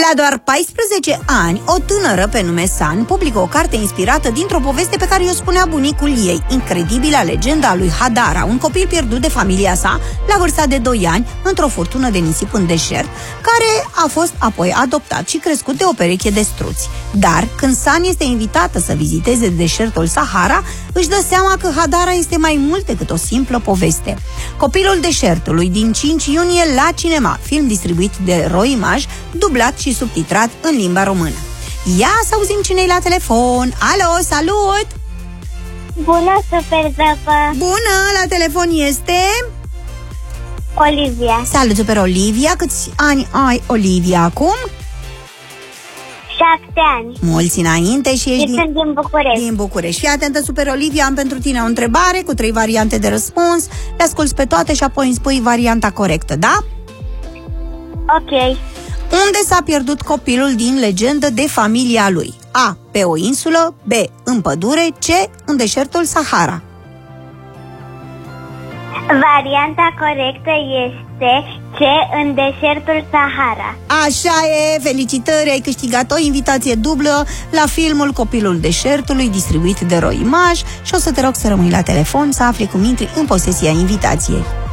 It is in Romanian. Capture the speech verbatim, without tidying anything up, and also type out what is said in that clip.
La doar paisprezece ani, o tânără pe nume San publică o carte inspirată dintr-o poveste pe care o spunea bunicul ei, incredibila legenda lui Hadara, un copil pierdut de familia sa la vârsta de doi ani într-o furtună de nisip în deșert, care a fost apoi adoptat și crescut de o pereche de struți. Dar când San este invitată să viziteze deșertul Sahara, își dă seama că Hadara este mai mult decât o simplă poveste. Copilul deșertului, din cinci iunie la cinema, film distribuit de RoImage, dublat și subtitrat în limba română. Ia să auzim cine-i la telefon. Alo, salut! Bună, super zăpă! Bună, la telefon este... Olivia. Salut, super Olivia! Câți ani ai, Olivia, acum? Șapte ani. Mulți înainte și ești din... sunt din București. Din București. Fii atentă, super Olivia, am pentru tine o întrebare cu trei variante de răspuns. Le asculți pe toate și apoi îmi spui varianta corectă, da? Ok. Unde s-a pierdut copilul din legendă de familia lui? A. Pe o insulă. B. În pădure. C. În deșertul Sahara. Varianta corectă este C. În deșertul Sahara. Așa e, felicitări, ai câștigat o invitație dublă la filmul Copilul Deșertului, distribuit de RoImage, și o să te rog să rămâi la telefon să afli cum intri în posesia invitației.